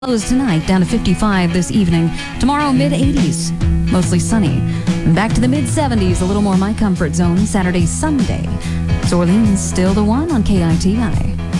Lows tonight down to 55 this evening. Tomorrow, mid-80s, mostly sunny. And back to the mid-70s, a little more my comfort zone Saturday, Sunday. So Orleans still the one on KITI.